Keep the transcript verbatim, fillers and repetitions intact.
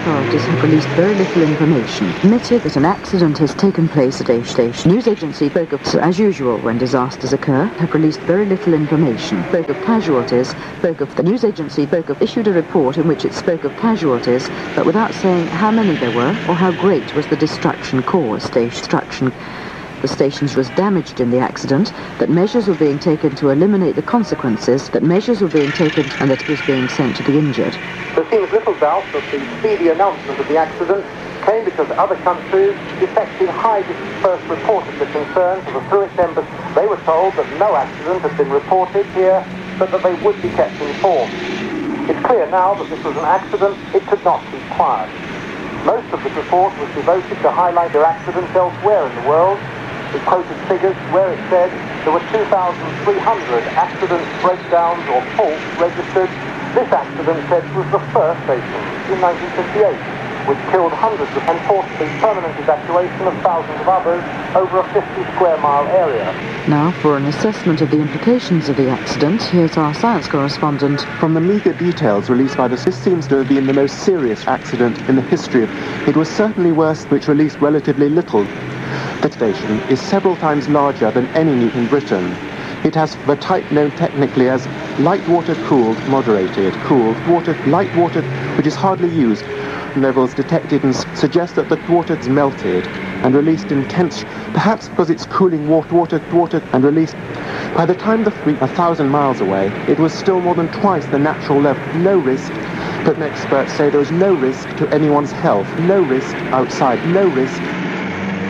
authorities have released very little information. Admitted that an accident has taken place at a station. News agency spoke of, as usual when disasters occur, have released very little information. Spoke of casualties, spoke of, the news agency spoke of, issued a report in which it spoke of casualties, but without saying how many there were or how great was the destruction caused. Destruction. The station was damaged in the accident, that measures were being taken to eliminate the consequences, that measures were being taken and that it was being sent to the injured. There seems little doubt that the speedy announcement of the accident came because other countries effected high first reported the concern to the Zurich embassy. They were told that no accident had been reported here, but that they would be kept informed. It's clear now that this was an accident. It could not keep quiet. Most of the report was devoted to highlight their accidents elsewhere in the world. It quoted figures where it said there were two thousand three hundred accidents, breakdowns or faults registered. This accident, said, was the first station in nineteen fifty-eight, which killed hundreds of and forced the permanent evacuation of thousands of others over a fifty square mile area. Now, for an assessment of the implications of the accident, here's our science correspondent. From the meagre details released by the this seems to have been the most serious accident in the history of it. Was certainly worse, which released relatively little. The station is several times larger than any new in Britain. It has the type known technically as light water cooled, moderated, cooled, water, light water, which is hardly used. Levels detected and suggest that the water is melted and released intense, perhaps because it's cooling water, water, water, and released. By the time the three, a thousand miles away, it was still more than twice the natural level. No risk, but experts say there is no risk to anyone's health. No risk outside, no risk.